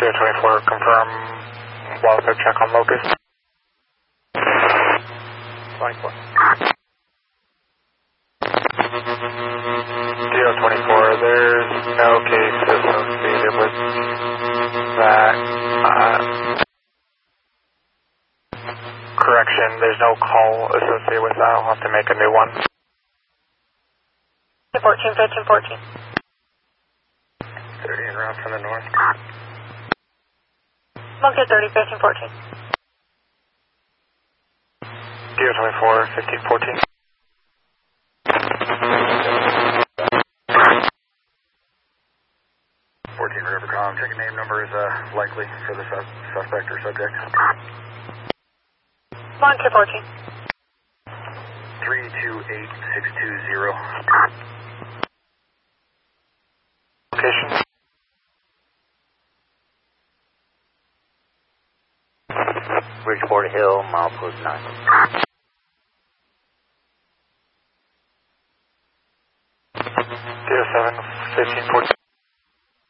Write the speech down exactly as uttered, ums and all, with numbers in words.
zero twenty-four, confirm wildcard check on locus. twenty-four. zero twenty-four, there's no case associated with that. Uh, correction, there's no call associated with that. I'll have to make a new one. fourteen, fifteen, fourteen. thirty en route from the north. Monkey thirty, fifteen, fourteen. zero twenty-four, fifteen, fourteen. fourteen Rivercom, ticket name number is uh, likely for the sus suspect or subject. Monkey fourteen. three two eight six two zero. Location. Bridgeport Hill, milepost nine. zero seven, fifteen, fourteen.